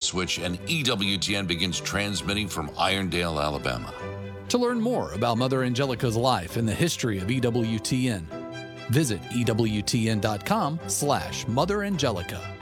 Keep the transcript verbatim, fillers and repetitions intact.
switch and E W T N begins transmitting from Irondale, Alabama. To learn more about Mother Angelica's life and the history of E W T N, visit E W T N dot com slash Mother Angelica.